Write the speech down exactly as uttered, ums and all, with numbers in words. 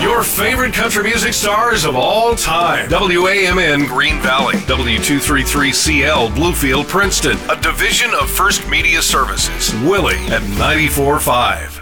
Your favorite country music stars of all time. W A M N Green Valley. W two thirty-three C L Bluefield Princeton. A division of First Media Services. Willie at ninety-four point five.